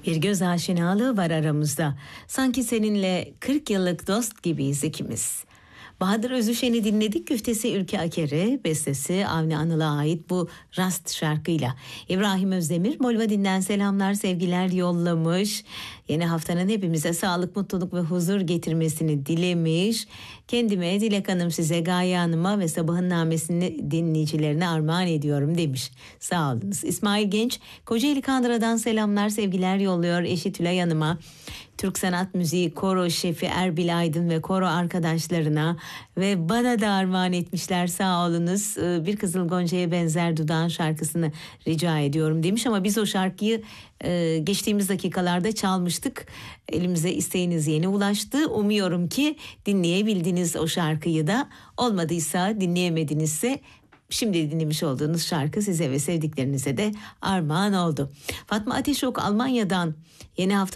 Bir göz aşinalığı var aramızda. Sanki seninle 40 yıllık dost gibiyiz ikimiz. Bahadır Özüşen'i dinledik. Güftesi Ülke Aker'e, bestesi Avni Anıl'a ait bu Rast şarkıyla. İbrahim Özdemir Molvadin'den selamlar, sevgiler yollamış. Yeni haftanın hepimize sağlık, mutluluk ve huzur getirmesini dilemiş. Kendime, Dilek Hanım, size, Gaye Hanım'a ve Sabahın Namesi'ni dinleyicilerine armağan ediyorum demiş. Sağ olunuz. İsmail Genç Kocaeli Kandıra'dan selamlar, sevgiler yolluyor eşi Tülay Hanım'a. Türk Sanat Müziği Koro Şefi Erbil Aydın ve koro arkadaşlarına ve bana da armağan etmişler, sağ olunuz. Bir Kızıl Gonca'ya benzer dudağın şarkısını rica ediyorum demiş ama biz o şarkıyı geçtiğimiz dakikalarda çalmıştık. Elimize isteğiniz yeni ulaştı. Umuyorum ki dinleyebildiniz o şarkıyı da. Olmadıysa, dinleyemedinizse şimdi dinlemiş olduğunuz şarkı size ve sevdiklerinize de armağan oldu. Fatma Ateşok Almanya'dan yeni hafta